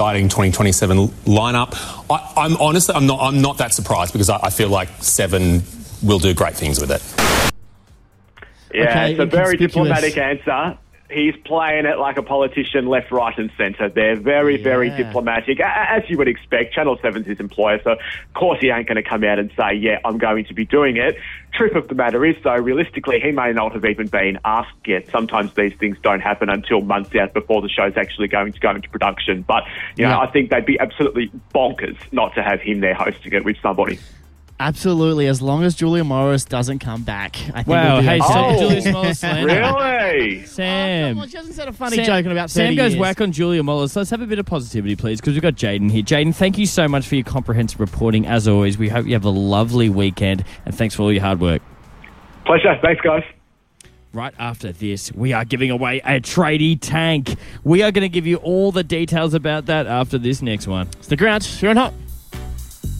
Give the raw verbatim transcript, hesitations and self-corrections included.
exciting twenty twenty-seven lineup. I, I'm honestly, I'm not, I'm not that surprised because I, I feel like Seven will do great things with it. Yeah, Okay, it's a very inconspicuous. diplomatic answer. He's playing it like a politician, left, right and centre. They're very, Yeah. very diplomatic, a- as you would expect. Channel seven's his employer, so of course he ain't going to come out and say, yeah, I'm going to be doing it. Truth of the matter is, though, realistically, he may not have even been asked yet. Sometimes these things don't happen until months out before the show's actually going to go into production. But, you know, Yeah. I think they'd be absolutely bonkers not to have him there hosting it with somebody. Absolutely, as long as Julia Morris doesn't come back. I think Wow, we'll be hey, okay. Sam, Oh. Julia Smoller's slander. Really? Sam. Well, she hasn't said a funny Sam- joke in about Sam thirty goes years. whack on Julia Mollers. Let's have a bit of positivity, please, because we've got Jaden here. Jaden, thank you so much for your comprehensive reporting, as always. We hope you have a lovely weekend, and thanks for all your hard work. Pleasure. Thanks, guys. Right after this, we are giving away a tradie tank. We are going to give you all the details about that after this next one. Stick around. You're on Hot.